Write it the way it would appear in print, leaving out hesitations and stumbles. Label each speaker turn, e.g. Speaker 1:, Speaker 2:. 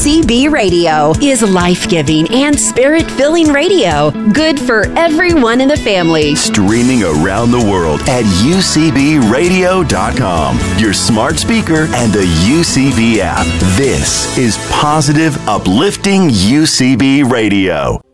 Speaker 1: UCB Radio is life-giving and spirit-filling radio. Good for everyone in the family.
Speaker 2: Streaming around the world at UCBradio.com. Your smart speaker and the UCB app. This is positive, uplifting UCB Radio.